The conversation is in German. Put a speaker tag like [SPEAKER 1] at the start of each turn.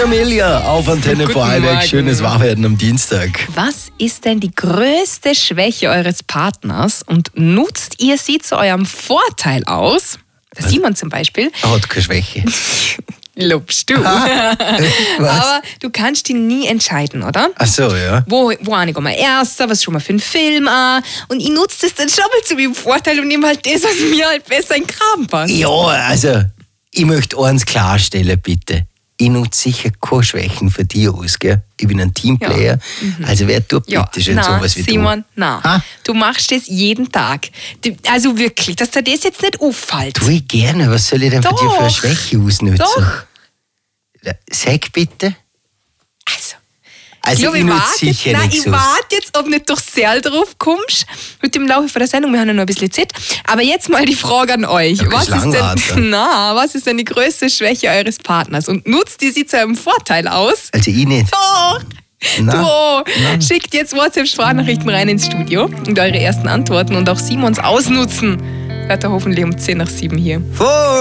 [SPEAKER 1] Jamelia auf Antenne Vorarlberg. Schönes Wachwerden am Dienstag.
[SPEAKER 2] Was ist denn die größte Schwäche eures Partners und nutzt ihr sie zu eurem Vorteil aus? Der Simon zum Beispiel.
[SPEAKER 1] Er hat keine Schwäche.
[SPEAKER 2] Lobst du. Aber du kannst dich nie entscheiden, oder?
[SPEAKER 1] Ach so, ja.
[SPEAKER 2] Wo eine gehen wir erster, was schon mal für einen Film an. Und ich nutze das dann schon mal zu meinem Vorteil und nehme halt das, was mir halt besser in den Kram passt.
[SPEAKER 1] Ja, also, ich möchte eins klarstellen, bitte. Ich nutze sicher keine Schwächen für dich aus, gell? Ich bin ein Teamplayer. Ja. Also wer tut bitte schön sowas wie
[SPEAKER 2] Simon,
[SPEAKER 1] du?
[SPEAKER 2] Nein, du machst das jeden Tag. Also wirklich, dass dir das jetzt nicht auffällt.
[SPEAKER 1] Tu ich gerne. Was soll ich denn für dich für eine Schwäche ausnutzen?
[SPEAKER 2] Doch.
[SPEAKER 1] Sag bitte. Also
[SPEAKER 2] ich
[SPEAKER 1] nutze sicher nichts
[SPEAKER 2] ich warte jetzt, ob nicht durch Seil drauf kommst mit dem Laufe der Sendung. Wir haben ja noch ein bisschen Zeit. Aber jetzt mal die Frage an euch.
[SPEAKER 1] Ja,
[SPEAKER 2] was ist denn die größte Schwäche eures Partners? Und nutzt ihr sie zu eurem Vorteil aus?
[SPEAKER 1] Also ich nicht.
[SPEAKER 2] Doch! Schickt jetzt WhatsApp-Sprachnachrichten rein ins Studio und eure ersten Antworten und auch Simons ausnutzen. Hört er hoffentlich um 10 nach 7 hier.